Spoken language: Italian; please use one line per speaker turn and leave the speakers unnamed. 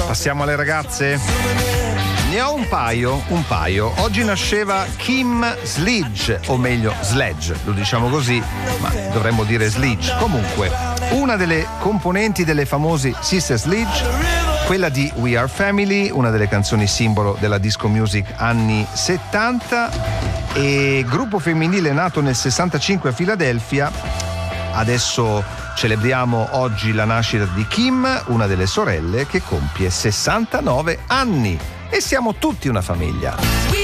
Passiamo alle ragazze. Ne ho un paio. Oggi nasceva Kim Sledge, o meglio Sledge, lo diciamo così, ma dovremmo dire Sledge. Comunque, una delle componenti delle famose Sister Sledge, quella di We Are Family, una delle canzoni simbolo della disco music anni 70, e gruppo femminile nato nel 65 a Filadelfia. Adesso celebriamo oggi la nascita di Kim, una delle sorelle che compie 69 anni, e siamo tutti una famiglia.